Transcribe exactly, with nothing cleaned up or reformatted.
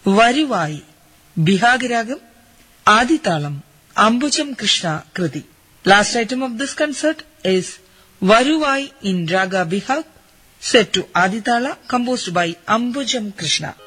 വരുവായി Behag Ragam, ആദിതാളം Ambujam Krishna Krithi. Last item of this concert is വരുവായി in raga bihag set to aditala composed by Ambujam Krishna.